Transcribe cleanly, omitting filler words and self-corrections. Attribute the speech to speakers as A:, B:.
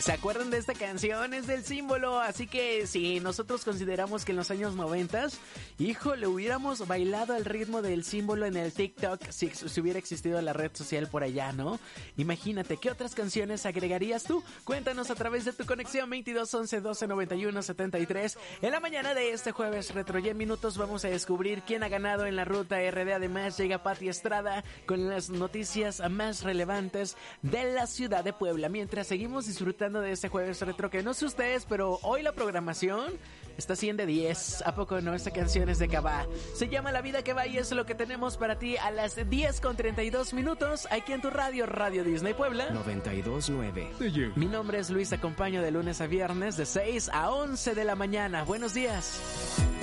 A: ¿Se acuerdan de esta canción? Es del Símbolo, así que sí, nosotros consideramos que en los años 90, híjole, hubiéramos bailado al ritmo del Símbolo en el TikTok si hubiera existido la red social por allá, ¿no? Imagínate, ¿qué otras canciones agregarías tú? Cuéntanos a través de tu conexión 22 11 12 91 73. En la mañana de este jueves Retro y en minutos vamos a descubrir quién ha ganado en la ruta RD. Además llega Pati Estrada con las noticias más relevantes de la ciudad de Puebla. Mientras seguimos disfrutando de este jueves retro, que no sé ustedes, pero hoy la programación está 100 de 10. ¿A poco no? Esta canción es de Cabá. Se llama La Vida que Va y es lo que tenemos para ti a las 10:32 aquí en tu radio, Radio Disney Puebla
B: 92.9.
A: Mi nombre es Luis, acompaño de lunes a viernes de 6 a 11 de la mañana. Buenos días.